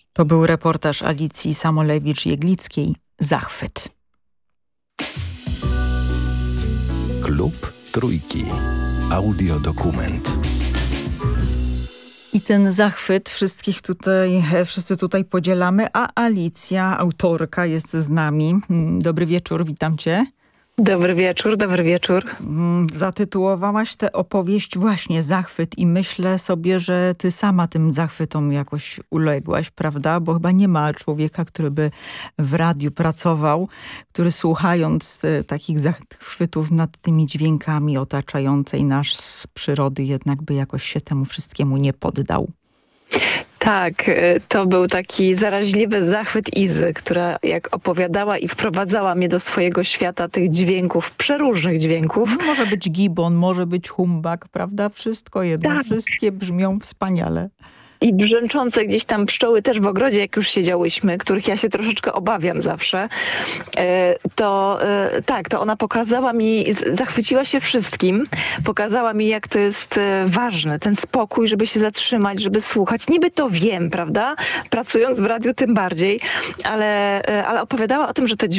To był reportaż Alicji Samolewicz-Jeglickiej „Zachwyt”. Klub Trójki. Audiodokument. I ten zachwyt wszyscy tutaj podzielamy, a Alicja, autorka, jest z nami. Dobry wieczór, witam cię. Dobry wieczór, dobry wieczór. Zatytułowałaś tę opowieść właśnie „Zachwyt” i myślę sobie, że ty sama tym zachwytom jakoś uległaś, prawda? Bo chyba nie ma człowieka, który by w radiu pracował, który słuchając takich zachwytów nad tymi dźwiękami otaczającej nas przyrody jednak by jakoś się temu wszystkiemu nie poddał. Tak, to był taki zaraźliwy zachwyt Izy, która jak opowiadała i wprowadzała mnie do swojego świata tych dźwięków, przeróżnych dźwięków. No, może być gibon, może być humbak, prawda? Wszystko jedno, Tak. Wszystkie brzmią wspaniale. I brzęczące gdzieś tam pszczoły też w ogrodzie, jak już siedziałyśmy, których ja się troszeczkę obawiam zawsze, to ona pokazała mi, zachwyciła się wszystkim, pokazała mi, jak to jest ważne, ten spokój, żeby się zatrzymać, żeby słuchać. Niby to wiem, prawda? Pracując w radiu tym bardziej, ale opowiadała o tym, że te